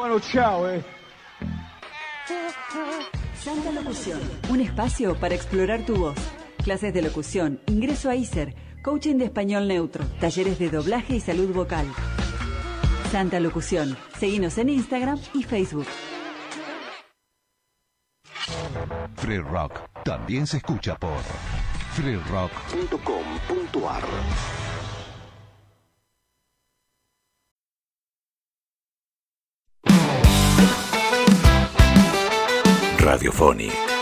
Bueno, chao, Santa Locución, un espacio para explorar tu voz. Clases de locución, ingreso a ISER, coaching de español neutro, talleres de doblaje y salud vocal. Santa Locución, seguinos en Instagram y Facebook. Free Rock también se escucha por freerock.com.ar. Radiophonic.